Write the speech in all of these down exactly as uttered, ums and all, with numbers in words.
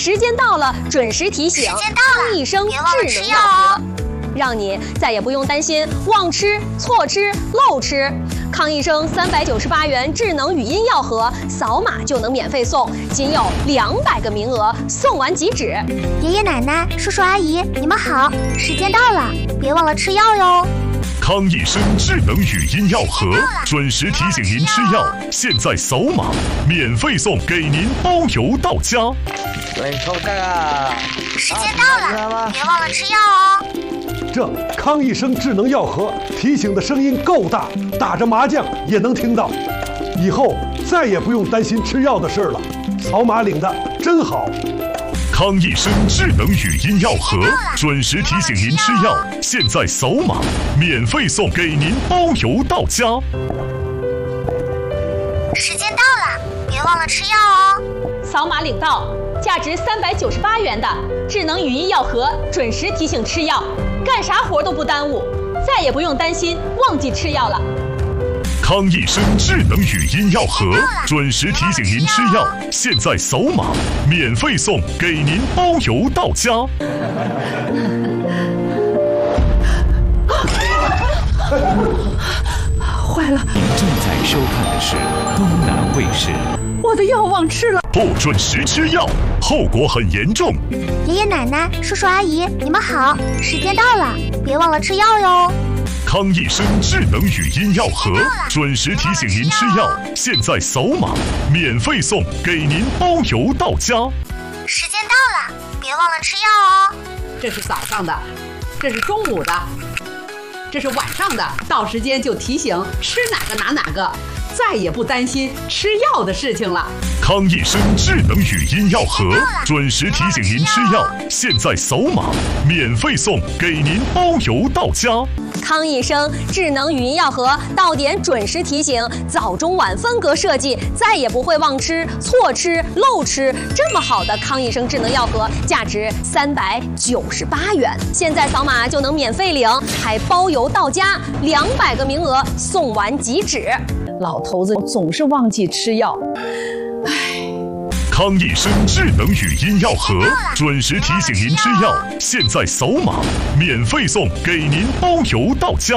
时间到了，准时提醒。康益生智能药盒，让你再也不用担心忘吃、错吃、漏吃。康益生三百九十八元智能语音药盒，扫码就能免费送，仅有两百个名额，送完即止。 爷爷奶奶、叔叔阿姨，你们好，时间到了，别忘了吃药哟。 康益生智能语音药盒，准时提醒您吃药，现在扫码免费送，给您包邮到家。 喂，臭蛋啊！ 时间到了，别忘了吃药哦。 这康益生智能药盒提醒的声音够大，打着麻将也能听到。以后再也不用担心吃药的事了，扫码领的真好。 康益生智能语音药盒，准时提醒您吃药，现在扫码免费送，给您包邮到家。 时间到了，别忘了吃药哦。 扫码领到，价值三百九十八元的智能语音药盒，准时提醒吃药，干啥活都不耽误，再也不用担心忘记吃药了。 康益生智能语音药盒，准时提醒您吃药，现在扫码免费送，给您包邮到家。 坏了！ 您正在收看的是东南卫视。 我的药忘吃了， 不准时吃药，后果很严重。 爷爷奶奶、叔叔阿姨，你们好，时间到了，别忘了吃药哟。 康益生智能语音药盒，准时提醒您吃药，现在扫码免费送，给您包邮到家。 时间到了，别忘了吃药哦。 这是早上的，这是中午的，这是晚上的，到时间就提醒吃哪个拿哪个，再也不担心吃药的事情了。 康益生智能语音药盒，准时提醒您吃药，现在扫码免费送，给您包邮到家。 康益生智能语音药盒到点准时提醒，早中晚分隔设计，再也不会忘吃、错吃、漏吃。这么好的康益生智能药盒，价值三百九十八元，现在扫码就能免费领，还包邮到家，两百个名额，送完即止。 老头子总是忘记吃药，唉。 康益生智能语音药盒，准时提醒您吃药，现在扫码免费送，给您包邮到家。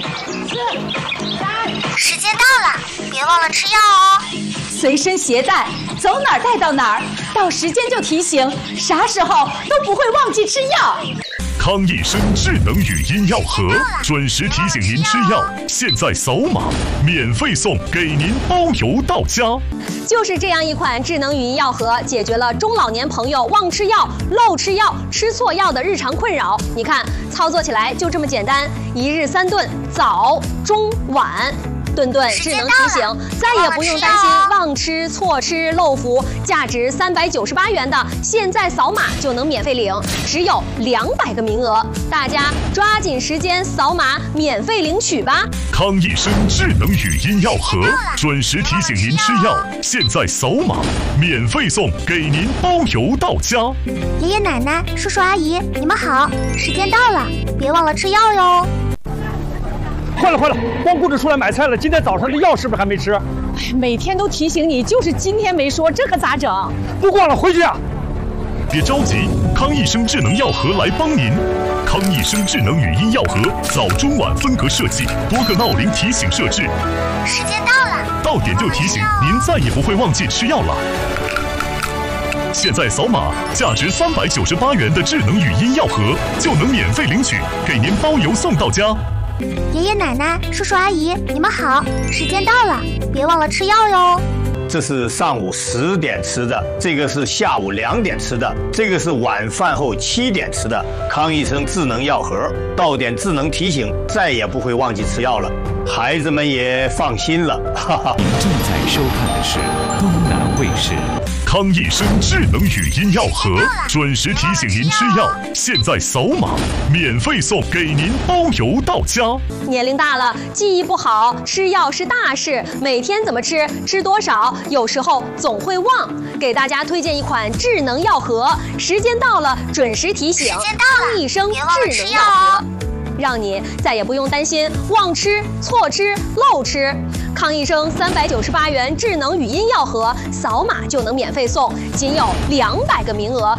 时间到了，别忘了吃药哦。 随身携带，走哪儿带到哪儿，到时间就提醒，啥时候都不会忘记吃药。 康益生智能语音药盒，准时提醒您吃药，现在扫码免费送，给您包邮到家。 就是这样一款智能语音药盒，解决了中老年朋友忘吃药、漏吃药、吃错药的日常困扰。你看，操作起来就这么简单，一日三顿，早、中、晚。顿顿智能提醒，再也不用担心忘吃、错吃、漏服。价值三百九十八元的，现在扫码就能免费领，只有两百个名额，大家抓紧时间扫码免费领取吧。 康益生智能语音药盒，准时提醒您吃药，现在扫码免费送，给您包邮到家。 爷爷奶奶、叔叔阿姨，你们好，时间到了，别忘了吃药哟。 坏了坏了，光顾着出来买菜了，今天早上的药是不是还没吃？ 每天都提醒你，就是今天没说，这可咋整？ 不逛了，回去啊！ 别着急，康益生智能药盒来帮您。康益生智能语音药盒，早中晚分隔设计，多个闹铃提醒设置。 时间到了， 到点就提醒，您再也不会忘记吃药了。现在扫码，价值三百九十八元的智能语音药盒就能免费领取，给您包邮送到家。 爷爷奶奶、叔叔阿姨，你们好，时间到了，别忘了吃药哟。 这是上午十点吃的，这个是下午两点吃的，这个是晚饭后七点吃的。康益生智能药盒，到点智能提醒，再也不会忘记吃药了，孩子们也放心了。哈哈。 您正在收看的是东南卫视。 康益生智能语音药盒，准时提醒您吃药，现在扫码免费送，给您包邮到家。 年龄大了，记忆不好，吃药是大事，每天怎么吃，吃多少，有时候总会忘。给大家推荐一款智能药盒，时间到了准时提醒，康益生智能药盒，让你再也不用担心忘吃、错吃、漏吃。康益生三百九十八元智能语音药盒，扫码就能免费送，仅有两百个名额，